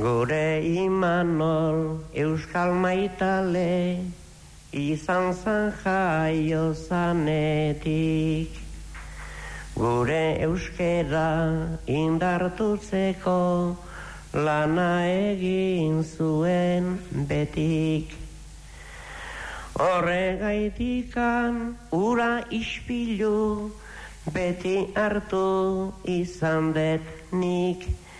Gure Imanol euskal maitale izan zan jaio zanetik. Gure euskera indartutzeko lana egin zuen betik. Horregaitikan ura ispilu beti hartu izan det nik.